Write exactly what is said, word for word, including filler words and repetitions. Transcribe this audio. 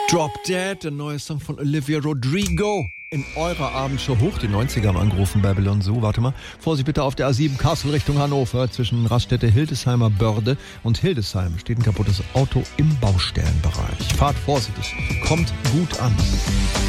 Drop Dead, der neue Song von Olivia Rodrigo. In eurer Abendshow hoch, die neunziger haben angerufen, Babylon Zoo. Warte mal, Vorsicht bitte auf der A sieben Kassel Richtung Hannover. Zwischen Raststätte Hildesheimer Börde und Hildesheim steht ein kaputtes Auto im Baustellenbereich. Fahrt vorsichtig, kommt gut an.